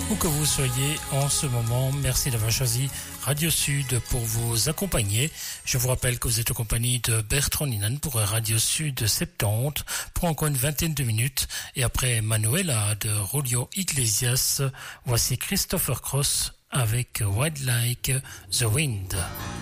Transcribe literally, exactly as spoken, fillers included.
Où que vous soyez en ce moment, merci d'avoir choisi Radio Sud pour vous accompagner. Je vous rappelle que vous êtes en compagnie de Bertrand Ninan pour Radio Sud soixante-dix pour encore une vingtaine de minutes. Et après Manuela de Julio Iglesias, voici Christopher Cross avec Wild Like the Wind.